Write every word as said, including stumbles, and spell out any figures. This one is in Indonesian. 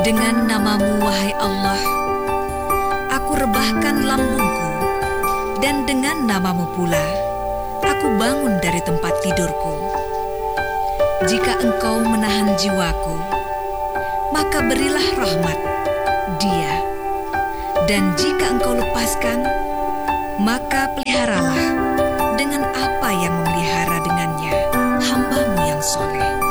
Dengan nama-Mu, wahai Allah, aku rebahkan lambungku, dan dengan nama-Mu pula, aku bangun dari tempat tidurku. Jika Engkau menahan jiwaku, maka berilah rahmat dia. Dan jika Engkau lepaskan, maka peliharalah dengan apa yang memelihara dengannya hamba-Mu yang soleh.